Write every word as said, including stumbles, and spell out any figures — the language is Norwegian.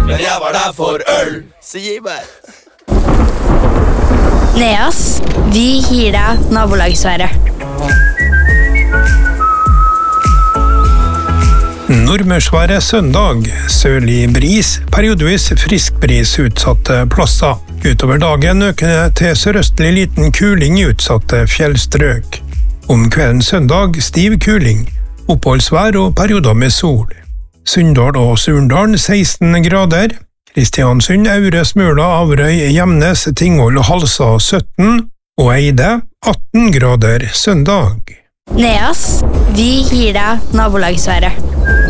men jeg var der for øl. Så gi meg. Neas, vi gir deg nabolagsværet. Nordmørsværet søndag, sørlig bris, periodevis friskbris utsatte plasser. Utover dagen økende til sørøstlig liten kuling i utsatte fjellstrøk. Om kvelden søndag stiv kuling, oppholdsvær og perioder med sol. Sunndal og Surndalen seksten grader, Kristiansund, Aure, Smøla, Averøy, Gjemnes, Tingvoll og Halsa sytten, og Eide atten grader søndag. Neas, vi gir deg nabolagsværet.